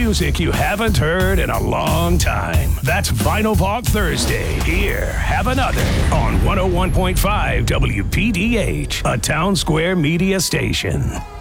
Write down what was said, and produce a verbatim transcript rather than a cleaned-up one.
music you haven't heard in a long time. That's Vinyl Vault Thursday. Here, have another on one oh one point five W P D H, a Town Square media station.